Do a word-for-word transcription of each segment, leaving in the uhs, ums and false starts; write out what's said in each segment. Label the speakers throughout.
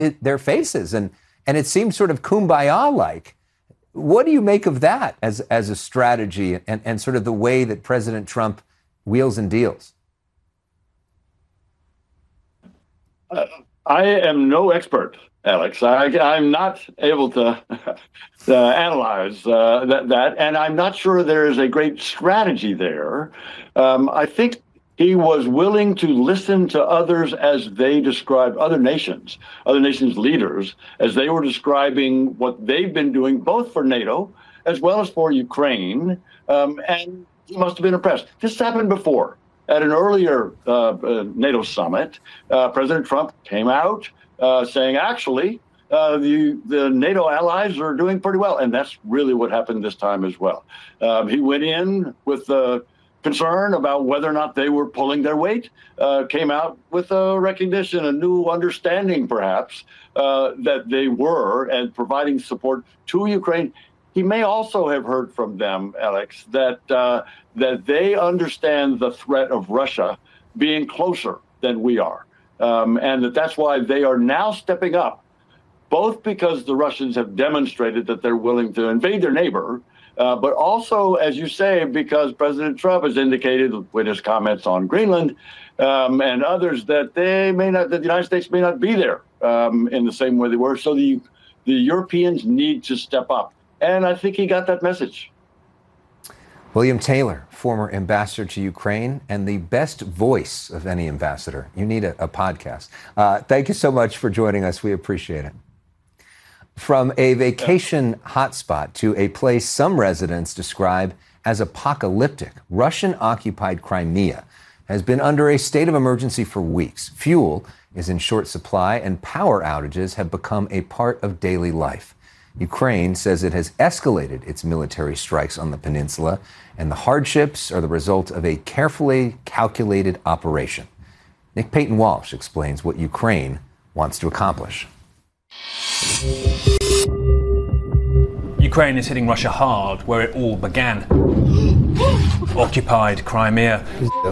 Speaker 1: it, their faces. And, and it seems sort of kumbaya-like. What do you make of that as, as a strategy and, and sort of the way that President Trump wheels and deals?
Speaker 2: Uh, I am no expert, Alex. I, I'm not able to, to analyze uh, that, that, and I'm not sure there is a great strategy there. Um, I think he was willing to listen to others as they described other nations, other nations' leaders, as they were describing what they've been doing, both for NATO as well as for Ukraine. Um, and he must have been impressed. This happened before. At an earlier uh, uh, NATO summit, uh, President Trump came out uh, saying, actually, uh, the, the NATO allies are doing pretty well. And that's really what happened this time as well. Um, he went in with uh, concern about whether or not they were pulling their weight, uh, came out with a recognition, a new understanding, perhaps, uh, that they were, and providing support to Ukraine. He may also have heard from them, Alex, that uh, that they understand the threat of Russia being closer than we are, um, and that that's why they are now stepping up, both because the Russians have demonstrated that they're willing to invade their neighbor, uh, but also, as you say, because President Trump has indicated with his comments on Greenland um, and others that they may not, that the United States may not be there um, in the same way they were. So the the Europeans need to step up. And I think he got that message.
Speaker 1: William Taylor, former ambassador to Ukraine and the best voice of any ambassador. You need a, a podcast. Uh, thank you so much for joining us. We appreciate it. From a vacation hotspot to a place some residents describe as apocalyptic, Russian-occupied Crimea has been under a state of emergency for weeks. Fuel is in short supply and power outages have become a part of daily life. Ukraine says it has escalated its military strikes on the peninsula, and the hardships are the result of a carefully calculated operation. Nick Payton Walsh explains what Ukraine wants to accomplish.
Speaker 3: Ukraine is hitting Russia hard where it all began. Occupied Crimea.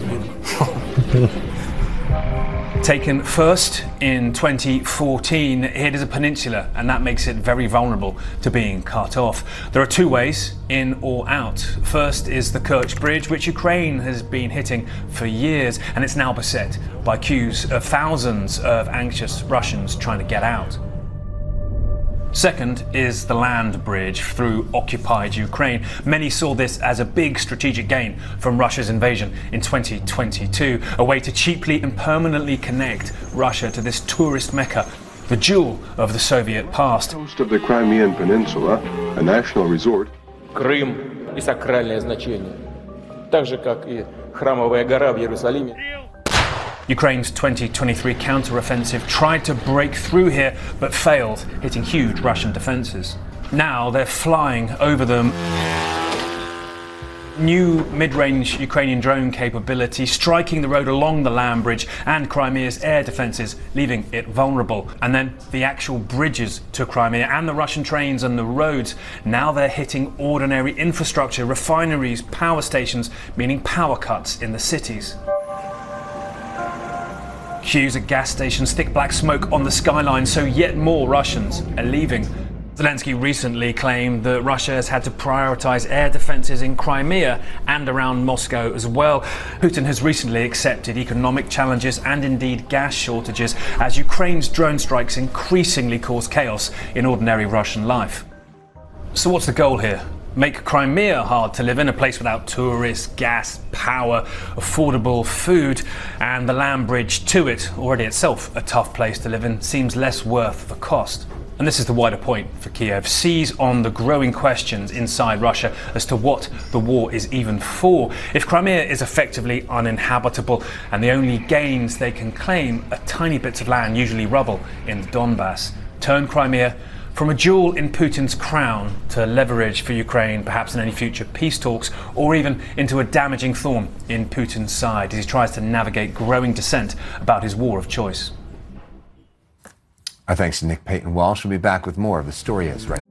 Speaker 3: Taken first in twenty fourteen, it is a peninsula, and that makes it very vulnerable to being cut off. There are two ways, in or out. First is the Kerch Bridge, which Ukraine has been hitting for years, and it's now beset by queues of thousands of anxious Russians trying to get out. Second is the land bridge through occupied Ukraine. Many saw this as a big strategic gain from Russia's invasion in twenty twenty-two, a way to cheaply and permanently connect Russia to this tourist mecca, the jewel of the Soviet past.
Speaker 4: Coast of the Crimean Peninsula, a national resort.
Speaker 5: Крым и сакральное значение, так же как и храмовая гора в Иерусалиме.
Speaker 3: Ukraine's twenty twenty-three counter-offensive tried to break through here, but failed, hitting huge Russian defences. Now they're flying over them. New mid-range Ukrainian drone capability striking the road along the land bridge and Crimea's air defences, leaving it vulnerable. And then the actual bridges to Crimea and the Russian trains and the roads, now they're hitting ordinary infrastructure, refineries, power stations, meaning power cuts in the cities. Queues at gas stations, thick black smoke on the skyline, so yet more Russians are leaving. Zelensky recently claimed that Russia has had to prioritise air defences in Crimea and around Moscow as well. Putin has recently accepted economic challenges and indeed gas shortages as Ukraine's drone strikes increasingly cause chaos in ordinary Russian life. So what's the goal here? Make Crimea hard to live in, a place without tourists, gas, power, affordable food, and the land bridge to it, already itself a tough place to live in, seems less worth the cost. And this is the wider point for Kiev. Seize on the growing questions inside Russia as to what the war is even for. If Crimea is effectively uninhabitable and the only gains they can claim are tiny bits of land, usually rubble, in the Donbass, turn Crimea from a jewel in Putin's crown to leverage for Ukraine, perhaps in any future peace talks, or even into a damaging thorn in Putin's side as he tries to navigate growing dissent about his war of choice.
Speaker 1: Our thanks to Nick Payton Walsh. We'll be back with more of The Story Is right.